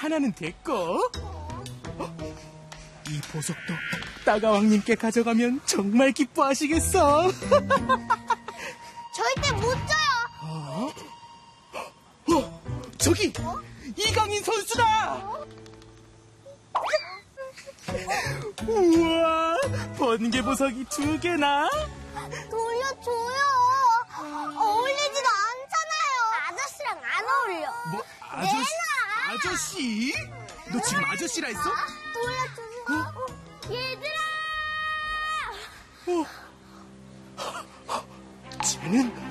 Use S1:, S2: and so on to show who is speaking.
S1: 하나는 됐고, 이 보석도 따가왕님께 가져가면 정말 기뻐하시겠어.
S2: 절대 못 줘요.
S1: 저기 이강인 선수다. 우와, 번개 보석이 2개나.
S2: 돌려줘요. 어울리지도 않잖아요. 아저씨랑 안 어울려.
S1: 뭐 아저씨? 너 지금 아저씨라 했어?
S2: 돌려주세요. 얘들아!
S1: 쟤는